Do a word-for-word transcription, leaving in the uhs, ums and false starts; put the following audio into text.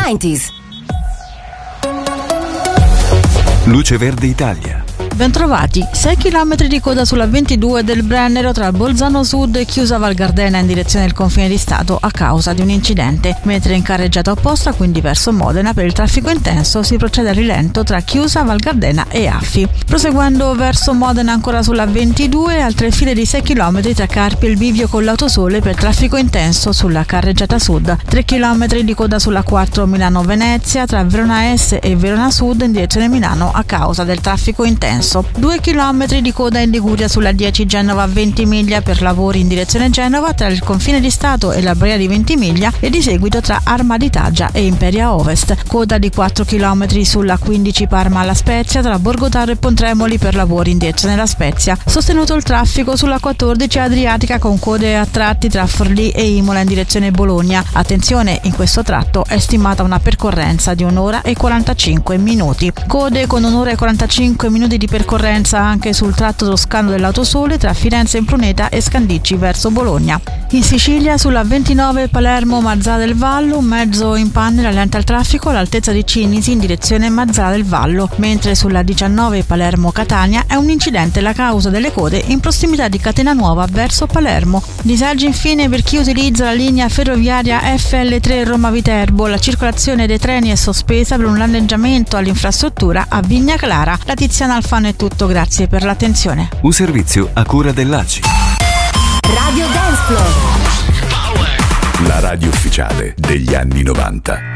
novanta. Luce Verde Italia. Bentrovati, sei chilometri di coda sulla ventidue del Brennero tra Bolzano Sud e Chiusa Val Gardena in direzione del confine di Stato a causa di un incidente, mentre in carreggiata opposta, quindi verso Modena, per il traffico intenso si procede a rilento tra Chiusa Val Gardena e Affi. Proseguendo verso Modena ancora sulla ventidue, altre file di sei chilometri tra Carpi e il Bivio con l'Autosole per traffico intenso sulla carreggiata sud, tre chilometri di coda sulla quattro Milano-Venezia tra Verona Est e Verona Sud in direzione Milano a causa del traffico intenso. due chilometri di coda in Liguria sulla dieci Genova-Ventimiglia per lavori in direzione Genova tra il confine di Stato e la Baia di Ventimiglia e di seguito tra Arma di Taggia e Imperia Ovest. Coda di quattro chilometri sulla quindici Parma alla Spezia tra Borgotaro e Pontremoli per lavori in direzione La Spezia. Sostenuto il traffico sulla quattordici Adriatica con code a tratti tra Forlì e Imola in direzione Bologna. Attenzione, in questo tratto è stimata una percorrenza di un'ora e quarantacinque minuti. Code con un'ora e quarantacinque minuti di percorrenza anche sul tratto toscano dell'Autosole tra Firenze Impruneta e Scandicci verso Bologna. In Sicilia sulla ventinove Palermo Mazzara del Vallo, un mezzo in panne rallenta il traffico all'altezza di Cinisi in direzione Mazzara del Vallo, mentre sulla diciannove Palermo Catania è un incidente la causa delle code in prossimità di Catena Nuova verso Palermo. Disagi infine per chi utilizza la linea ferroviaria F L tre Roma Viterbo, la circolazione dei treni è sospesa per un danneggiamento all'infrastruttura a Vigna Clara. La Tiziana Alfano è tutto, grazie per l'attenzione. Un servizio a cura dell'A C I. Radio Dance Floor. La radio ufficiale degli anni novanta.